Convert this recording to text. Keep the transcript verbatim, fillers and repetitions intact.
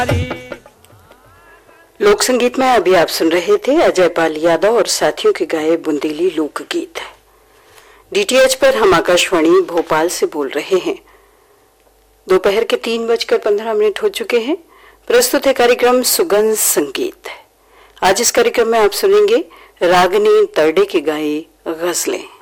लोक संगीत में अभी आप सुन रहे थे अजय पाल यादव और साथियों के गाए बुंदेली लोकगीत। डीटीएच पर हम आकाशवाणी भोपाल से बोल रहे हैं। दोपहर के तीन बजकर पंद्रह मिनट हो चुके हैं। प्रस्तुत है कार्यक्रम सुगंध संगीत। आज इस कार्यक्रम में आप सुनेंगे रागनी तरडे के गाए गजलें।